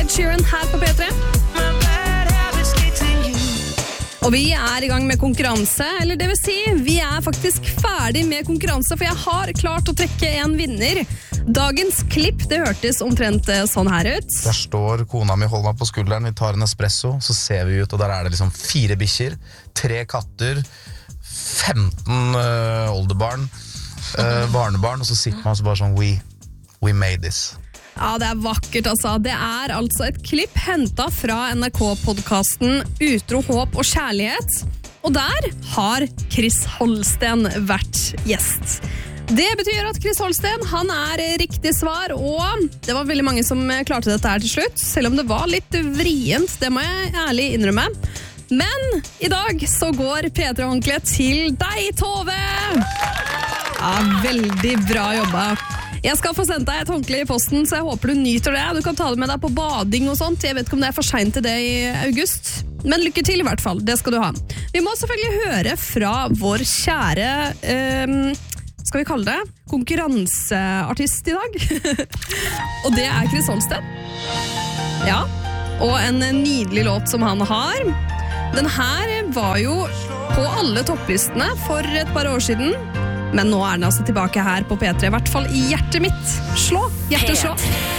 Ed Sheeran her på P3. Og vi i gang med konkurranse, eller det vil si, vi faktisk ferdig med konkurranse, for jeg har klart å trekke en vinner. Dagens klipp, det hørtes omtrent sånn her ut. Der står kona mi, hold meg på skulderen, vi tar en espresso, så ser vi ut, og der det liksom 4 bikkjer, 3 katter, 15 oldebarn, barnebarn, og så sitter man og så bare sånn, we made this. Ja, det vakkert altså. Det altså et klipp hentet fra NRK-podcasten Utro, håp og kjærlighet. Og der har Chris Holsten vært gjest. Det betyr at Chris Holsten, han riktig svar, og det var veldig mange som klarte dette her til slutt, selv om det var litt vrient, det må jeg ærlig innrømme. Men i dag så går P3-håndkle til deg, Tove! Ja, veldig bra jobba. Jeg skal få sendt deg et håndkle i posten, så jeg håper du nyter det. Du kan ta det med deg på bading og sånt. Jeg vet ikke om det for sent til det i august. Men lykke til i hvert fall, det skal du ha. Vi må selvfølgelig høre fra vår kjære, skal vi kalle det, konkurranseartist i dag. Og det Chris Holsten. Ja, og en nydelig låt som han har. Den her var jo på alle topplistene for et par år siden. Men nå den altså tilbake her på P3, i hvert fall i hjertet mitt. Slå, hjertet slå.